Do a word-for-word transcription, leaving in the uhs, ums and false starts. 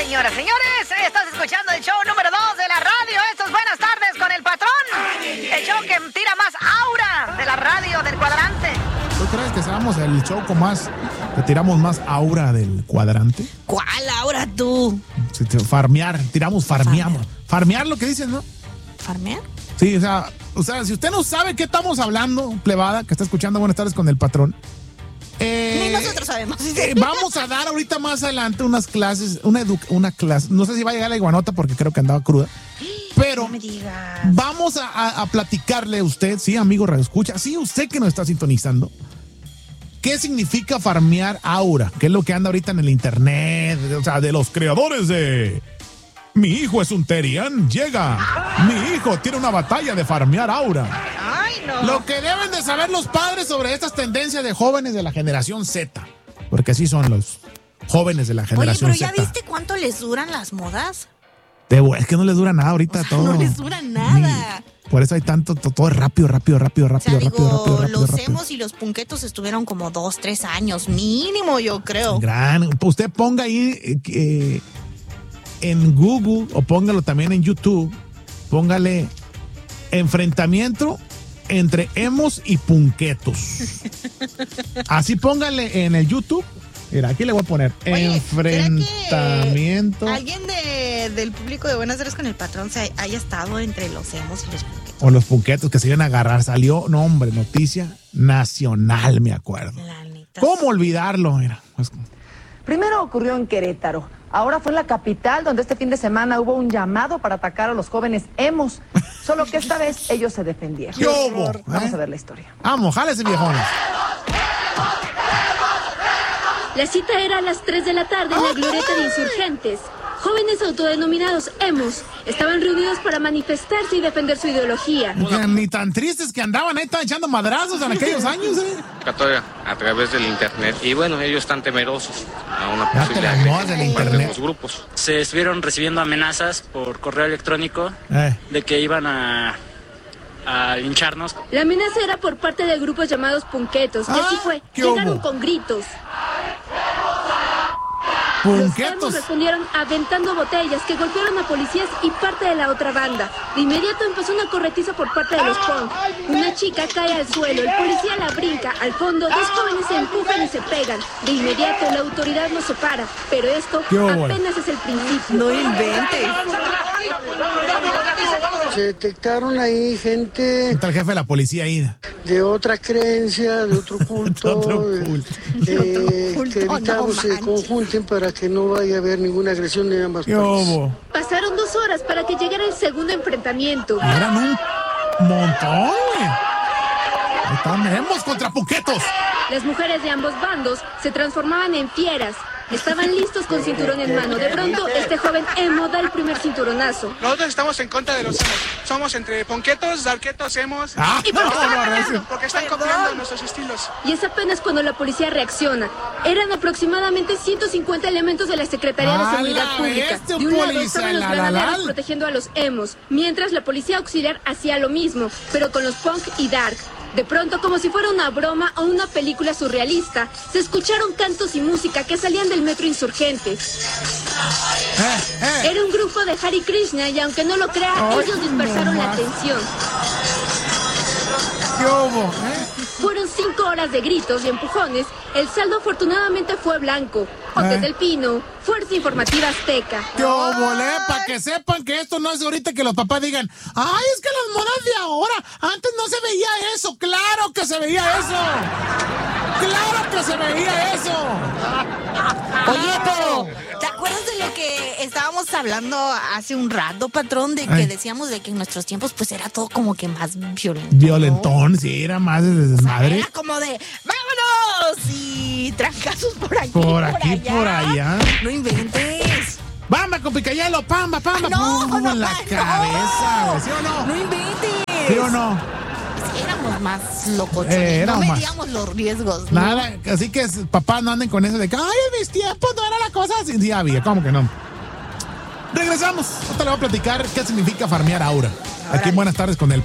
señoras, señores, estás escuchando el show número dos de la radio. Esto es Buenas Tardes con el Patrón. El show que tira más aura de la radio del cuadrante. ¿Tú crees que seamos el show con más, que tiramos más aura del cuadrante? ¿Cuál aura tú? Sí, farmear, tiramos, farmeamos. Farmear, farmear lo que dicen, ¿no? ¿Farmear? Sí, o sea, o sea, si usted no sabe qué estamos hablando, plebada, que está escuchando Buenas Tardes con el Patrón. Eh, Ni nosotros sabemos. Eh, vamos a dar ahorita más adelante unas clases, una, edu- una clase, no sé si va a llegar la iguanota porque creo que andaba cruda, pero No me digas. vamos a, a, a platicarle a usted, sí, amigo Radio Escucha, sí, usted que nos está sintonizando, ¿qué significa farmear aura? ¿Qué es lo que anda ahorita en el internet? O sea, de los creadores de... Mi hijo es un Terian, llega. Mi hijo tiene una batalla de farmear aura. Ay, no. Lo que deben de saber los padres sobre estas tendencias de jóvenes de la generación Z. Porque así son los jóvenes de la Oye, generación pero Z. ¿ya viste cuánto les duran las modas? De, es que no les dura nada ahorita O sea, todo. no les dura nada. Ni- por eso hay tanto, to- todo es rápido, rápido, rápido, O sea, rápido, digo, rápido, rápido, rápido, los rápido. emos y los punquetos estuvieron como dos, tres años, mínimo, yo creo. Gran. Usted ponga ahí eh, eh, en Google o póngalo también en YouTube. Póngale enfrentamiento entre emos y punquetos. Así póngale en el YouTube. Mira, aquí le voy a poner Oye, ¿será que enfrentamiento ¿Alguien de, del público de Buenas Tardes con el Patrón se haya estado entre los emos y los punquetos? o los punquetos que se iban a agarrar. Salió, no hombre, noticia nacional, me acuerdo. La neta. ¿Cómo olvidarlo? Mira, pues, Primero ocurrió en Querétaro, ahora fue en la capital donde este fin de semana hubo un llamado para atacar a los jóvenes emos, solo que esta vez ellos se defendieron. ¿qué hubo? Vamos ¿Eh? a ver la historia. Vamos, jálese, viejones. La cita era a las tres de la tarde en la glorieta de Insurgentes. Jóvenes autodenominados emos estaban reunidos para manifestarse y defender su ideología. Que ni tan tristes que andaban ahí, estaban echando madrazos en aquellos años, ¿eh? convocatoria a través del internet y bueno, ellos están temerosos a una Ya te posible las modas del agresión por parte de internet. los grupos. Se estuvieron recibiendo amenazas por correo electrónico Eh. de que iban a, a lincharnos. La amenaza era por parte de grupos llamados punquetos, y Ah, así fue. ¿qué Llegaron hubo? con gritos. Los emos Punquetos. respondieron aventando botellas que golpearon a policías y parte de la otra banda. De inmediato empezó una corretiza por parte de los punk. Una chica cae al suelo, el policía la brinca. Al fondo, dos jóvenes se empujan y se pegan. De inmediato, la autoridad los separa. Pero esto ¿Qué hubo? apenas es el principio. No inventes. Se detectaron ahí gente Está el jefe de la policía ahí. de otra creencia, de otro culto, De otro eh, culto. eh, culto, que no evitamos se manches. conjunten para que no vaya a haber ninguna agresión de ambas ¿Qué partes. hubo? Pasaron dos horas para que llegara el segundo enfrentamiento. Eran un montón, güey. Ahí están, hemos contra punquetos. Las mujeres de ambos bandos se transformaban en fieras. Estaban listos con cinturón en mano. De pronto, este joven emo da el primer cinturonazo. Nosotros estamos en contra de los emos. Somos entre ponquetos, darquetos, emos. Ah, ¿Y por qué no, estaban no, no, peleando? sí. Porque están copiando nuestros estilos. Y es apenas cuando la policía reacciona. Eran aproximadamente ciento cincuenta elementos de la Secretaría ¡A de Seguridad la Pública. bestia, De un lado policía, estaban los la, la, granaderos la! protegiendo a los emos, mientras la policía auxiliar hacía lo mismo, pero con los punk y dark. De pronto, como si fuera una broma o una película surrealista, se escucharon cantos y música que salían del metro Insurgentes. Eh, eh. Era un grupo de Hare Krishna y aunque no lo crea, Ay, ellos dispersaron no la más. atención. ¿Qué hubo? ¿Eh? Fueron cinco horas de gritos y empujones. El saldo afortunadamente fue blanco. Jotes Eh. del Pino, Fuerza Informativa Azteca. ¿Qué hubo, le? Para que sepan que esto no es ahorita que los papás digan, ay, es que las modas de ahora, antes no se veía eso. ¡Claro que se veía eso! ¡Claro que se veía eso! Oye, pero ¿te acuerdas de lo que estábamos hablando hace un rato, patrón? De que Ay. decíamos de que en nuestros tiempos pues era todo como que más violento. Violentón, sí, era más de desmadre. Era como de ¡vámonos! Y trancazos por aquí, Por aquí, allá. por allá. No inventes. ¡Pamba con picayelo! ¡Pamba, pamba! No, ¡Pum! no, en la no. cabeza, güey, ¿sí o no? No inventes. ¿Sí o no? Sí, éramos más locochones. Eh, no éramos más. medíamos los riesgos. ¿no? Nada, así que papás no anden con eso de que, ay, en mis tiempos no era la cosa así. Sí había, ¿cómo que no? Regresamos. Ahorita le voy a platicar qué significa farmear aura. Aquí en Buenas Tardes con el